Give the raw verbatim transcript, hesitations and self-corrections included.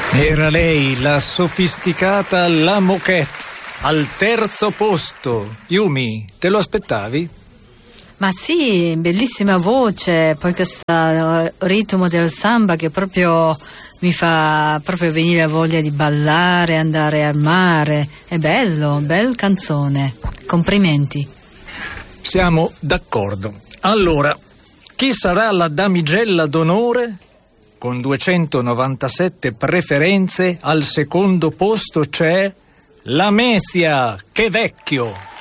Era lei, la sofisticata La Moquette, al terzo posto. Yumi, te lo aspettavi? Ma sì, bellissima voce, poi questo ritmo del samba che proprio mi fa proprio venire voglia di ballare, andare al mare. È bello, bel canzone. Complimenti. Siamo d'accordo. Allora, chi sarà la damigella d'onore? Con duecentonovantasette preferenze, al secondo posto c'è La Mesia, che vecchio!